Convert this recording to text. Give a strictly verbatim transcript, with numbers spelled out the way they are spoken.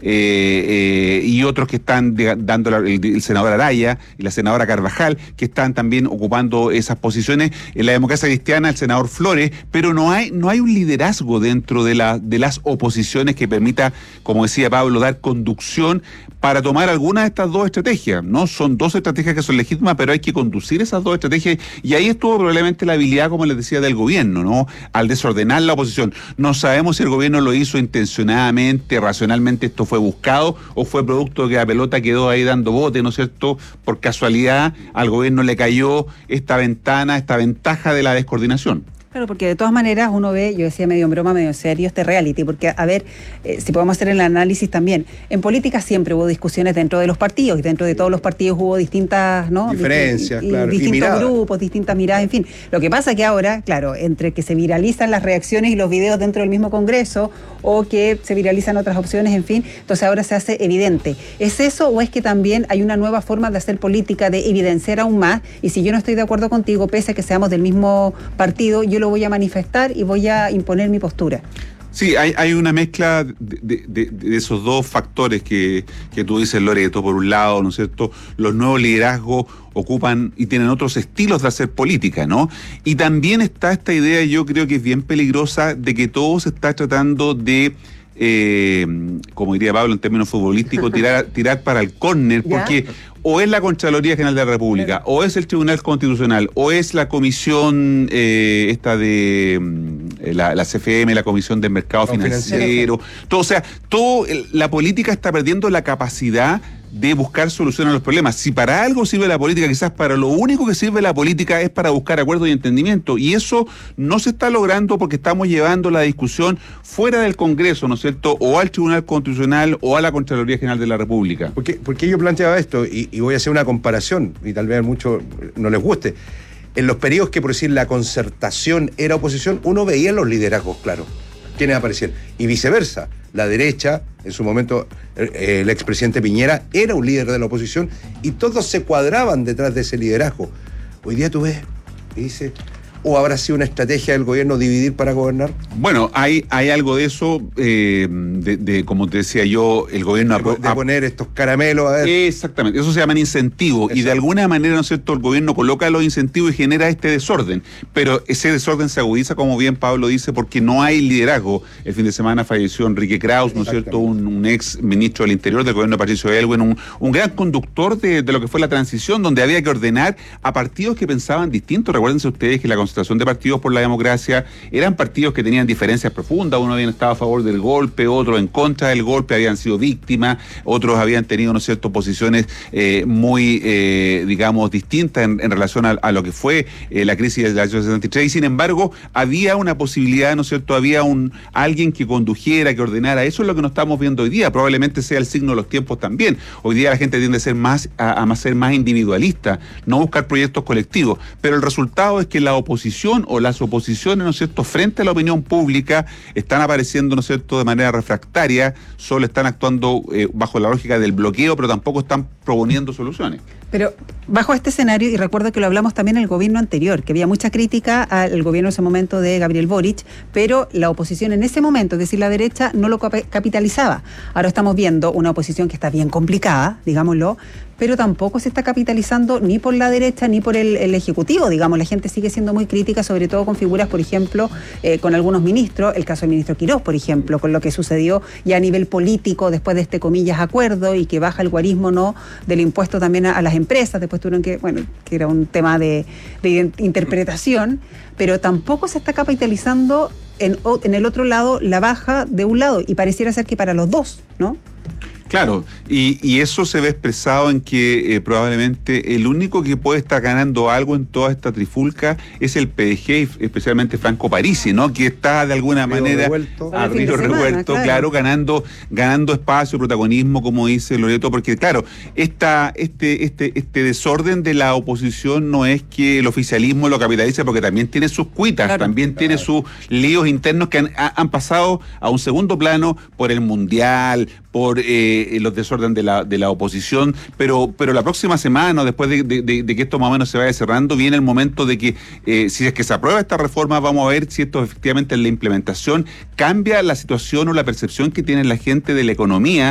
eh, eh, y otros que están de, dando la, el, el senador Araya y la senadora Carvajal, que están también ocupando esas posiciones. En la Democracia Cristiana, el senador Flores, pero no hay, no hay un liderazgo dentro de, la, de las oposiciones que permita, como decía Pablo, dar conducción para tomar alguna de estas dos estrategias, ¿no? Son dos estrategias que son legítimas, pero hay que conducir esas dos estrategias, y ahí estuvo probablemente la habilidad, como les decía, del gobierno, ¿no? Al desordenar la oposición. No sabemos si el gobierno lo hizo intencionadamente, racionalmente, esto fue buscado, o fue producto de que la pelota quedó ahí dando bote, ¿no es cierto? Por casualidad, al gobierno le cayó esta ventana, esta ventaja de la descoordinación. Claro, porque de todas maneras uno ve, yo decía medio en broma, medio serio, este reality, porque a ver, eh, si podemos hacer el análisis también, en política siempre hubo discusiones dentro de los partidos, y dentro de todos los partidos hubo distintas, ¿no? Diferencias, Dist- y, claro, y distintos miradas. grupos, distintas miradas, en fin. Lo que pasa que ahora, claro, entre que se viralizan las reacciones y los videos dentro del mismo Congreso, o que se viralizan otras opciones, en fin, entonces ahora se hace evidente. ¿Es eso o es que también hay una nueva forma de hacer política, de evidenciar aún más? Y si yo no estoy de acuerdo contigo, pese a que seamos del mismo partido, yo lo voy a manifestar y voy a imponer mi postura. Sí, hay, hay una mezcla de, de, de, de esos dos factores que, que tú dices, Loreto. Por un lado, ¿no es cierto?, los nuevos liderazgos ocupan y tienen otros estilos de hacer política, ¿no? Y también está esta idea, yo creo que es bien peligrosa, de que todo se está tratando de, eh, como diría Pablo en términos futbolísticos, tirar, tirar para el córner, porque o es la Contraloría General de la República, claro, o es el Tribunal Constitucional, o es la comisión eh, esta de eh, la, la C F M, la Comisión del Mercado no, Financiero, financiero. Todo, o sea, todo el, la política está perdiendo la capacidad de buscar soluciones a los problemas. Si para algo sirve la política, quizás para lo único que sirve la política es para buscar acuerdos y entendimiento, y eso no se está logrando porque estamos llevando la discusión fuera del Congreso, ¿no es cierto?, o al Tribunal Constitucional o a la Contraloría General de la República. ¿Por qué, por qué yo planteaba esto? Y, y voy a hacer una comparación, y tal vez a muchos no les guste. En los periodos que, por decir, la concertación era oposición, uno veía los liderazgos claros, quienes aparecían, y viceversa. La derecha, en su momento, eh, el expresidente Piñera era un líder de la oposición y todos se cuadraban detrás de ese liderazgo. Hoy día tú ves y dices, ¿o habrá sido una estrategia del gobierno dividir para gobernar? Bueno, hay, hay algo de eso, eh, de, de, como te decía yo, el gobierno... De, de poner estos caramelos a ver. Exactamente, eso se llaman incentivos. Exacto. Y de alguna manera, ¿no es cierto?, el gobierno coloca los incentivos y genera este desorden. Pero ese desorden se agudiza, como bien Pablo dice, porque no hay liderazgo. El fin de semana falleció Enrique Kraus, ¿no es cierto?, un, un ex ministro del Interior del gobierno de Patricio Aylwin, un, un gran conductor de, de lo que fue la transición, donde había que ordenar a partidos que pensaban distinto. Recuérdense ustedes que la concentración de partidos por la democracia eran partidos que tenían diferencias profundas. Uno había estado a favor del golpe, otro en contra del golpe, habían sido víctimas, otros habían tenido, ¿no es cierto?, posiciones eh, muy, eh, digamos, distintas en, en relación a, a lo que fue eh, la crisis del año setenta y tres, y sin embargo había una posibilidad, ¿no es cierto?, había un alguien que condujera, que ordenara. Eso es lo que no estamos viendo hoy día. Probablemente sea el signo de los tiempos también. Hoy día la gente tiende a ser más, a, a ser más individualista, no buscar proyectos colectivos, pero el resultado es que la oposición o las oposiciones, ¿no es cierto?, frente a la opinión pública están apareciendo, ¿no es cierto?, de manera refractaria, solo están actuando eh, bajo la lógica del bloqueo, pero tampoco están proponiendo soluciones. Pero bajo este escenario, y recuerdo que lo hablamos también en el gobierno anterior, que había mucha crítica al gobierno en ese momento de Gabriel Boric, pero la oposición en ese momento, es decir, la derecha, no lo capitalizaba. Ahora estamos viendo una oposición que está bien complicada, digámoslo, pero tampoco se está capitalizando ni por la derecha ni por el, el Ejecutivo, digamos. La gente sigue siendo muy crítica, sobre todo con figuras, por ejemplo, eh, con algunos ministros, el caso del ministro Quirós, por ejemplo, con lo que sucedió ya a nivel político después de este, comillas, acuerdo, y que baja el guarismo, ¿no?, del impuesto también a, a las empresas. Después tuvieron que, bueno, que era un tema de, de interpretación, pero tampoco se está capitalizando en, en el otro lado la baja de un lado, y pareciera ser que para los dos, ¿no? Claro, y, y eso se ve expresado en que eh, probablemente el único que puede estar ganando algo en toda esta trifulca es el P D G, especialmente Franco Parisi, ¿no?, que está de alguna Río manera revuelto. a río revuelto, claro, claro ganando, ganando espacio, protagonismo, como dice Loreto, porque claro, esta, este, este, este desorden de la oposición no es que el oficialismo lo capitalice, porque también tiene sus cuitas, claro, también claro. tiene sus líos internos que han, han pasado a un segundo plano por el Mundial, por eh, los desórdenes de la, de la oposición, pero, pero la próxima semana, después de, de, de, de que esto más o menos se vaya cerrando, viene el momento de que, eh, si es que se aprueba esta reforma, vamos a ver si esto efectivamente en la implementación cambia la situación o la percepción que tiene la gente de la economía